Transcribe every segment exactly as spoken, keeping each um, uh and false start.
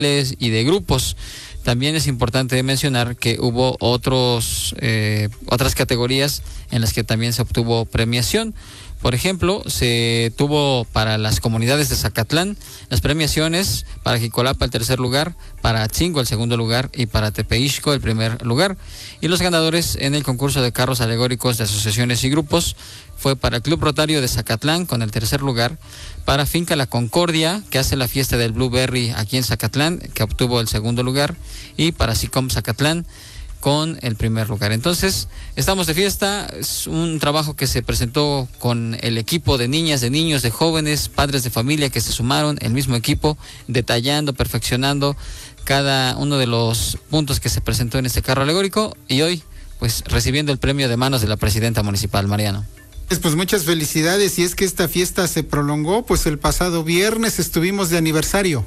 y de grupos. También es importante mencionar que hubo otros eh, otras categorías en las que también se obtuvo premiación. Por ejemplo, se tuvo para las comunidades de Zacatlán las premiaciones para Jicolapa el tercer lugar, para Atzingo el segundo lugar y para Tepeixco el primer lugar. Y los ganadores en el concurso de carros alegóricos de asociaciones y grupos fue para el Club Rotario de Zacatlán con el tercer lugar, para Finca La Concordia, que hace la fiesta del Blueberry aquí en Zacatlán, que obtuvo el segundo lugar, y para SICOM Zacatlán con el primer lugar. Entonces, estamos de fiesta. Es un trabajo que se presentó con el equipo de niñas, de niños, de jóvenes, padres de familia que se sumaron, el mismo equipo, detallando, perfeccionando cada uno de los puntos que se presentó en este carro alegórico, y hoy, pues, recibiendo el premio de manos de la presidenta municipal, Mariano. Pues muchas felicidades, y es que esta fiesta se prolongó, pues el pasado viernes estuvimos de aniversario.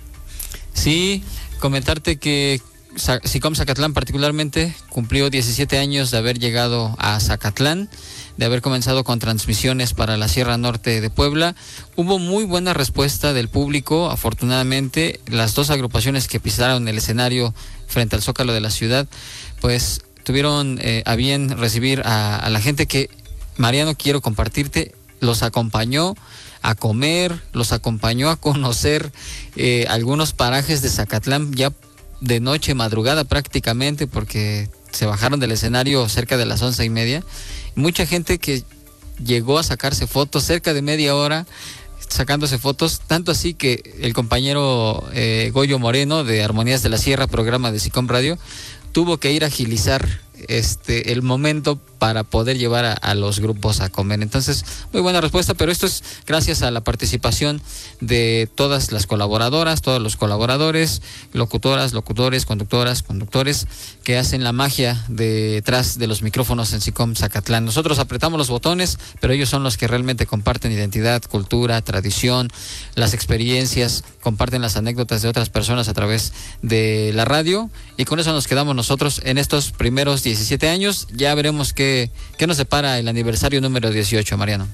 Sí, comentarte que SICOM Zacatlán particularmente cumplió diecisiete años de haber llegado a Zacatlán, de haber comenzado con transmisiones para la Sierra Norte de Puebla. Hubo muy buena respuesta del público, afortunadamente. Las dos agrupaciones que pisaron el escenario frente al Zócalo de la ciudad, pues tuvieron eh, a bien recibir a, a la gente que, Mariano, quiero compartirte, los acompañó a comer, los acompañó a conocer eh, algunos parajes de Zacatlán ya de noche, madrugada prácticamente, porque se bajaron del escenario cerca de las once y media. Mucha gente que llegó a sacarse fotos, cerca de media hora sacándose fotos, tanto así que el compañero eh, Goyo Moreno de Armonías de la Sierra, programa de SICOM Radio, tuvo que ir a agilizar este el momento para poder llevar a, a los grupos a comer. Entonces, muy buena respuesta, pero esto es gracias a la participación de todas las colaboradoras, todos los colaboradores, locutoras, locutores, conductoras, conductores, que hacen la magia detrás de los micrófonos en SICOM Zacatlán. Nosotros apretamos los botones, pero ellos son los que realmente comparten identidad, cultura, tradición, las experiencias, comparten las anécdotas de otras personas a través de la radio, y con eso nos quedamos nosotros en estos primeros diecisiete años. Ya veremos qué, qué nos separa el aniversario número dieciocho, Mariano.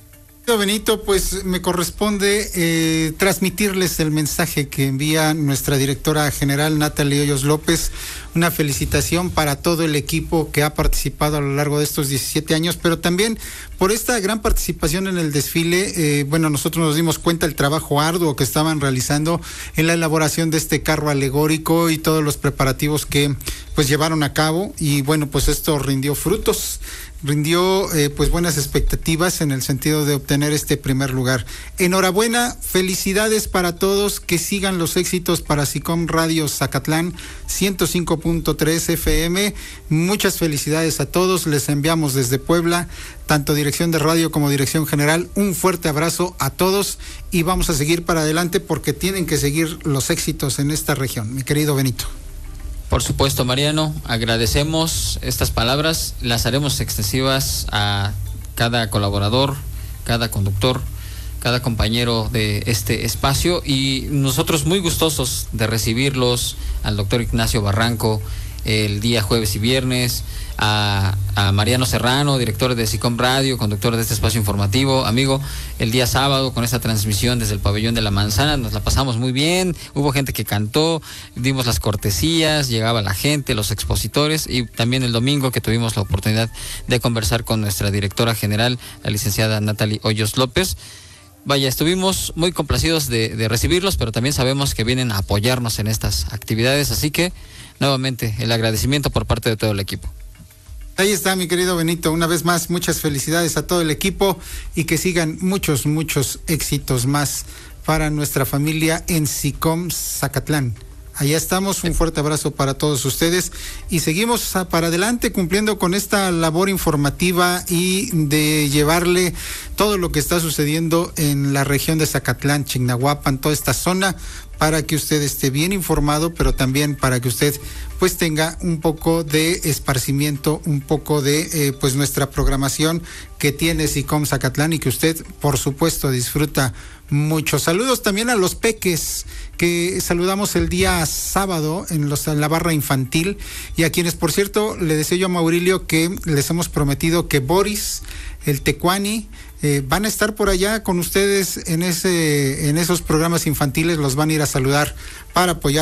Benito, pues me corresponde eh, transmitirles el mensaje que envía nuestra directora general Natalie Hoyos López, una felicitación para todo el equipo que ha participado a lo largo de estos diecisiete años, pero también por esta gran participación en el desfile. Eh, bueno, nosotros nos dimos cuenta del trabajo arduo que estaban realizando en la elaboración de este carro alegórico y todos los preparativos que pues llevaron a cabo, y bueno, pues esto rindió frutos. rindió eh, pues buenas expectativas en el sentido de obtener este primer lugar. Enhorabuena, felicidades para todos, que sigan los éxitos para SICOM Radio Zacatlán ciento cinco punto tres F M. Muchas felicidades a todos, les enviamos desde Puebla, tanto dirección de radio como dirección general, un fuerte abrazo a todos, y vamos a seguir para adelante porque tienen que seguir los éxitos en esta región, mi querido Benito. Por supuesto, Mariano, agradecemos estas palabras, las haremos extensivas a cada colaborador, cada conductor, cada compañero de este espacio, y nosotros muy gustosos de recibirlos, al doctor Ignacio Barranco el día jueves y viernes, a, a Mariano Serrano, director de SICOM Radio, conductor de este espacio informativo, amigo, el día sábado con esta transmisión desde el pabellón de la Manzana, nos la pasamos muy bien, hubo gente que cantó, dimos las cortesías, llegaba la gente, los expositores, y también el domingo que tuvimos la oportunidad de conversar con nuestra directora general, la licenciada Natalie Hoyos López. Vaya, estuvimos muy complacidos de, de recibirlos, pero también sabemos que vienen a apoyarnos en estas actividades, así que nuevamente el agradecimiento por parte de todo el equipo. Ahí está, mi querido Benito, una vez más muchas felicidades a todo el equipo, y que sigan muchos, muchos éxitos más para nuestra familia en SICOM Zacatlán. Allá estamos, un fuerte abrazo para todos ustedes, y seguimos para adelante cumpliendo con esta labor informativa y de llevarle todo lo que está sucediendo en la región de Zacatlán, Chignahuapan, toda esta zona, para que usted esté bien informado, pero también para que usted pues tenga un poco de esparcimiento, un poco de eh, pues nuestra programación que tiene SICOM Zacatlán, y que usted por supuesto disfruta mucho. Saludos también a los peques que saludamos el día sábado en, los, en la barra infantil, y a quienes por cierto le deseo yo a Maurilio que les hemos prometido que Boris, el Tecuani, eh, van a estar por allá con ustedes en ese en esos programas infantiles, los van a ir a saludar para apoyar